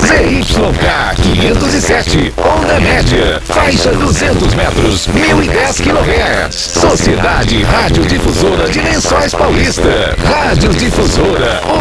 ZYK 507, onda média, faixa 200 metros, 1010 kHz. Sociedade Rádio Difusora de Lençóis Paulista. Rádio Difusora.